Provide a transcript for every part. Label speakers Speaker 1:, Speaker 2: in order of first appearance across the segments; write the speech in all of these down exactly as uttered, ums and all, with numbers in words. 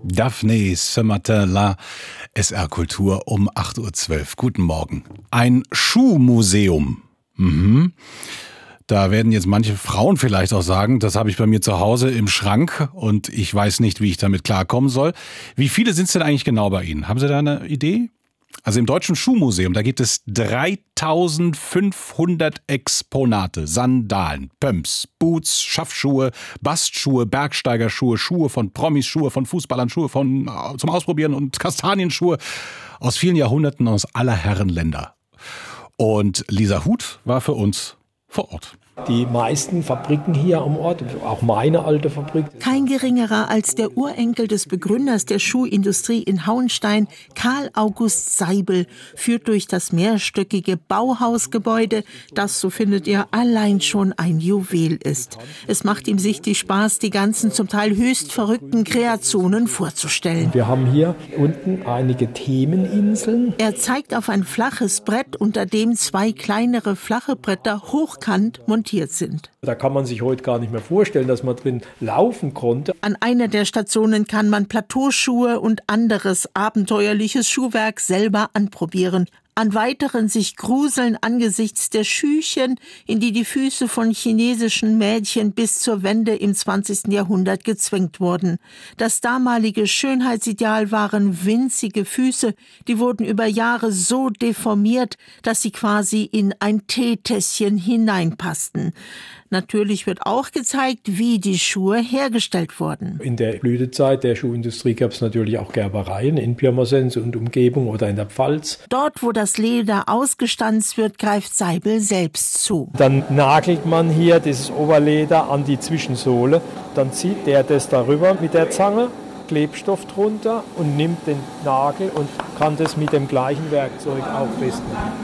Speaker 1: Daphné ce matin-là, S R Kultur um acht Uhr zwölf. Guten Morgen. Ein Schuhmuseum. Mhm. Da werden jetzt manche Frauen vielleicht auch sagen, das habe ich bei mir zu Hause im Schrank und ich weiß nicht, wie ich damit klarkommen soll. Wie viele sind es denn eigentlich genau bei Ihnen? Haben Sie da eine Idee? Also im Deutschen Schuhmuseum, da gibt es dreitausendfünfhundert Exponate, Sandalen, Pumps, Boots, Schaffschuhe, Bastschuhe, Bergsteigerschuhe, Schuhe von Promis, Schuhe von Fußballern, Schuhe von äh, zum Ausprobieren und Kastanienschuhe aus vielen Jahrhunderten aus aller Herren Länder. Und Lisa Huth war für uns vor Ort.
Speaker 2: Die meisten Fabriken hier am Ort, auch meine alte Fabrik.
Speaker 3: Kein geringerer als der Urenkel des Begründers der Schuhindustrie in Hauenstein, Karl August Seibel, führt durch das mehrstöckige Bauhausgebäude, das, so findet er, allein schon ein Juwel ist. Es macht ihm sichtlich Spaß, die ganzen zum Teil höchst verrückten Kreationen vorzustellen.
Speaker 2: Wir haben hier unten einige Themeninseln.
Speaker 3: Er zeigt auf ein flaches Brett, unter dem zwei kleinere flache Bretter hochkant montiert sind.
Speaker 2: Da kann man sich heute gar nicht mehr vorstellen, dass man drin laufen konnte.
Speaker 3: An einer der Stationen kann man Plateauschuhe und anderes abenteuerliches Schuhwerk selber anprobieren. An weiteren sich gruseln angesichts der Schüchen, in die die Füße von chinesischen Mädchen bis zur Wende im zwanzigsten Jahrhundert gezwängt wurden. Das damalige Schönheitsideal waren winzige Füße, die wurden über Jahre so deformiert, dass sie quasi in ein Teetässchen hineinpassten. Natürlich wird auch gezeigt, wie die Schuhe hergestellt wurden.
Speaker 2: In der Blütezeit der Schuhindustrie gab es natürlich auch Gerbereien in Pirmasens und Umgebung oder in der Pfalz.
Speaker 3: Dort, wo das Leder ausgestanzt wird, greift Seibel selbst zu.
Speaker 2: Dann nagelt man hier dieses Oberleder an die Zwischensohle. Dann zieht der das darüber mit der Zange, Klebstoff drunter und nimmt den Nagel und kann das mit dem gleichen Werkzeug auch festmachen.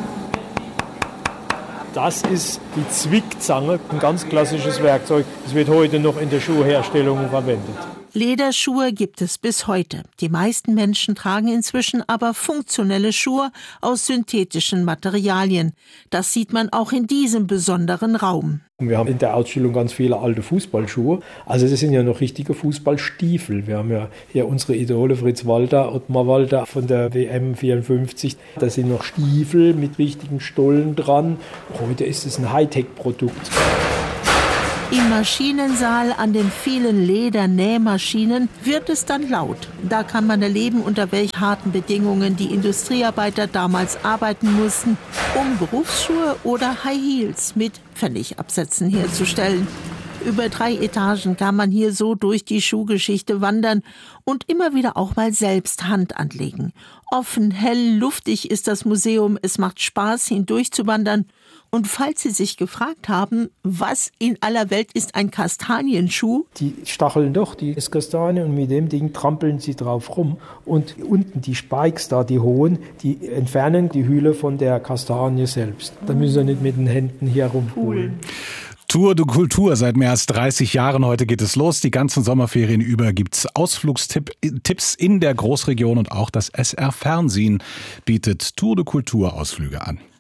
Speaker 2: Das ist die Zwickzange, ein ganz klassisches Werkzeug. Das wird heute noch in der Schuhherstellung verwendet.
Speaker 3: Lederschuhe gibt es bis heute. Die meisten Menschen tragen inzwischen aber funktionelle Schuhe aus synthetischen Materialien. Das sieht man auch in diesem besonderen Raum.
Speaker 2: Wir haben in der Ausstellung ganz viele alte Fußballschuhe. Also das sind ja noch richtige Fußballstiefel. Wir haben ja hier unsere Idole Fritz Walter, Ottmar Walter von der W M vierundfünfzig. Da sind noch Stiefel mit richtigen Stollen dran. Heute ist es ein Hightech-Produkt.
Speaker 3: Im Maschinensaal an den vielen Ledernähmaschinen wird es dann laut. Da kann man erleben, unter welch harten Bedingungen die Industriearbeiter damals arbeiten mussten, um Berufsschuhe oder High Heels mit Pfennigabsätzen herzustellen. Über drei Etagen kann man hier so durch die Schuhgeschichte wandern und immer wieder auch mal selbst Hand anlegen. Offen, hell, luftig ist das Museum, es macht Spaß, hindurchzuwandern. Und falls Sie sich gefragt haben, was in aller Welt ist ein Kastanienschuh?
Speaker 2: Die stacheln doch die Kastanien und mit dem Ding trampeln sie drauf rum. Und unten die Spikes da, die hohen, die entfernen die Hülle von der Kastanie selbst. Da müssen Sie nicht mit den Händen hier rumpulen.
Speaker 1: Tour de Kultur seit mehr als dreißig Jahren. Heute geht es los. Die ganzen Sommerferien über gibt's Ausflugstipps in der Großregion und auch das S R Fernsehen bietet Tour de Kultur Ausflüge an.